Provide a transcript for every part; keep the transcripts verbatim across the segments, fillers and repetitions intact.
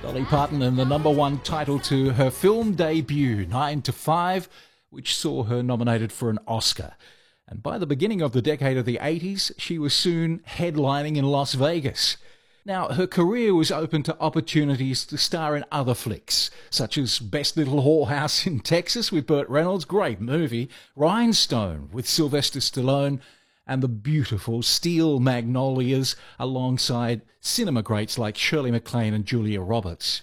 Dolly Parton and the number one title to her film debut, Nine to Five, which saw her nominated for an Oscar. And by the beginning of the decade of the eighties, she was soon headlining in Las Vegas. Now, her career was open to opportunities to star in other flicks, such as Best Little Whorehouse in Texas with Burt Reynolds, great movie, Rhinestone with Sylvester Stallone, and the beautiful Steel Magnolias alongside cinema greats like Shirley MacLaine and Julia Roberts.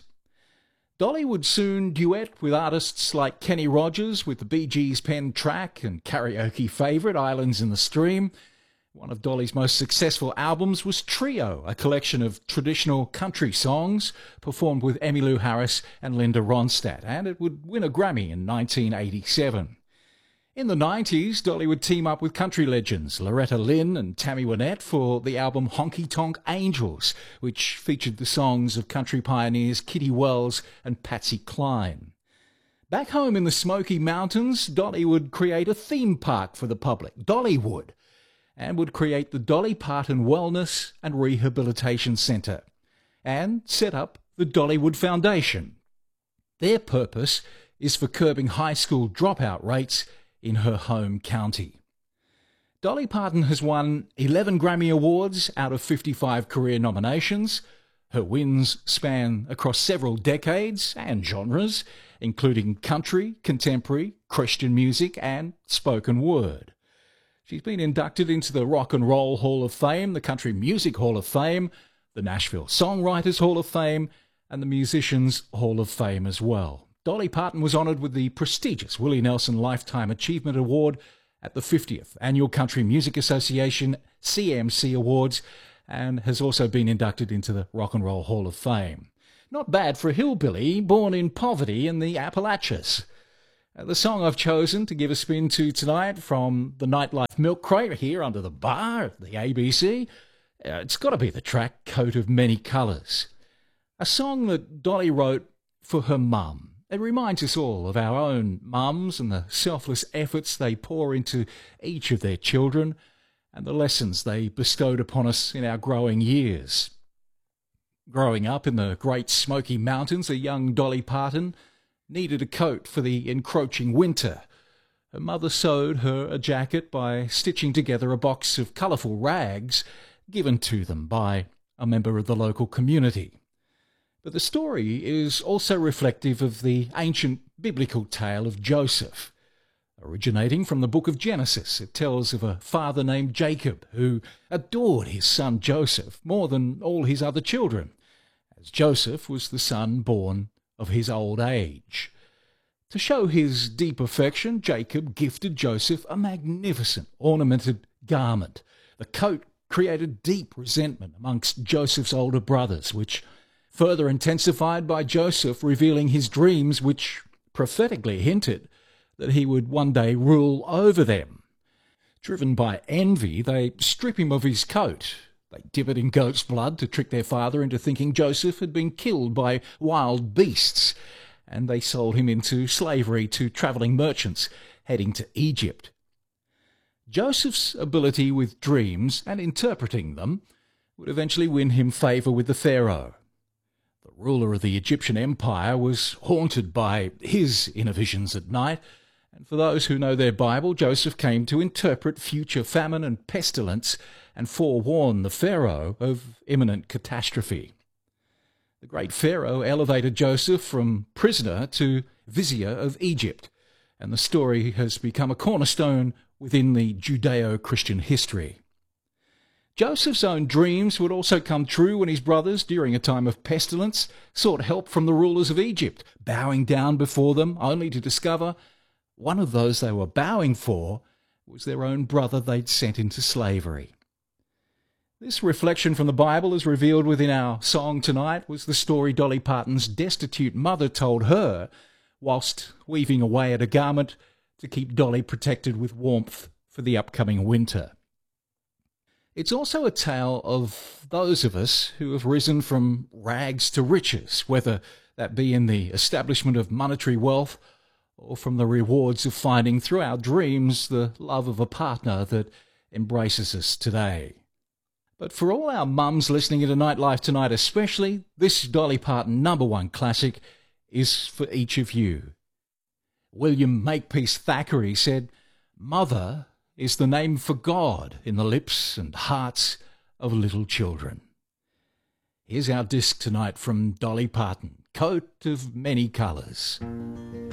Dolly would soon duet with artists like Kenny Rogers with the Bee Gees' penned track and karaoke favourite Islands in the Stream. One of Dolly's most successful albums was Trio, a collection of traditional country songs performed with Emmylou Harris and Linda Ronstadt, and it would win a Grammy in nineteen eighty-seven. In the nineties, Dolly would team up with country legends Loretta Lynn and Tammy Wynette for the album Honky Tonk Angels, which featured the songs of country pioneers Kitty Wells and Patsy Cline. Back home in the Smoky Mountains, Dolly would create a theme park for the public, Dollywood, and would create the Dolly Parton Wellness and Rehabilitation Centre, and set up the Dollywood Foundation. Their purpose is for curbing high school dropout rates in her home county. Dolly Parton has won eleven Grammy Awards out of fifty-five career nominations. Her wins span across several decades and genres, including country, contemporary, Christian music, and spoken word. She's been inducted into the Rock and Roll Hall of Fame, the Country Music Hall of Fame, the Nashville Songwriters Hall of Fame, and the Musicians Hall of Fame as well. Dolly Parton was honoured with the prestigious Willie Nelson Lifetime Achievement Award at the fiftieth Annual Country Music Association C M C Awards, and has also been inducted into the Rock and Roll Hall of Fame. Not bad for a hillbilly born in poverty in the Appalachians. Uh, the song I've chosen to give a spin to tonight from the Nightlife Milk Crate here under the bar at the A B C, uh, it's got to be the track Coat of Many Colours. A song that Dolly wrote for her mum. It reminds us all of our own mums and the selfless efforts they pour into each of their children and the lessons they bestowed upon us in our growing years. Growing up in the Great Smoky Mountains, a young Dolly Parton needed a coat for the encroaching winter. Her mother sewed her a jacket by stitching together a box of colourful rags given to them by a member of the local community. But the story is also reflective of the ancient biblical tale of Joseph. Originating from the book of Genesis, it tells of a father named Jacob who adored his son Joseph more than all his other children, as Joseph was the son born of his old age. To show his deep affection, Jacob gifted Joseph a magnificent ornamented garment. The coat created deep resentment amongst Joseph's older brothers, which further intensified by Joseph revealing his dreams, which prophetically hinted that he would one day rule over them. Driven by envy, they strip him of his coat. They dip it in goat's blood to trick their father into thinking Joseph had been killed by wild beasts, and they sold him into slavery to travelling merchants heading to Egypt. Joseph's ability with dreams and interpreting them would eventually win him favour with the Pharaoh. The ruler of the Egyptian Empire was haunted by his inner visions at night, and for those who know their Bible, Joseph came to interpret future famine and pestilence and forewarn the Pharaoh of imminent catastrophe. The great Pharaoh elevated Joseph from prisoner to vizier of Egypt, and the story has become a cornerstone within the Judeo-Christian history. Joseph's own dreams would also come true when his brothers, during a time of pestilence, sought help from the rulers of Egypt, bowing down before them, only to discover one of those they were bowing for was their own brother they'd sent into slavery. This reflection from the Bible, as revealed within our song tonight, was the story Dolly Parton's destitute mother told her whilst weaving away at a garment to keep Dolly protected with warmth for the upcoming winter. It's also a tale of those of us who have risen from rags to riches, whether that be in the establishment of monetary wealth or from the rewards of finding through our dreams the love of a partner that embraces us today. But for all our mums listening to Nightlife Tonight especially, this Dolly Parton number one classic is for each of you. William Makepeace Thackeray said, "Mother is the name for God in the lips and hearts of little children." Here's our disc tonight from Dolly Parton, Coat of Many Colours.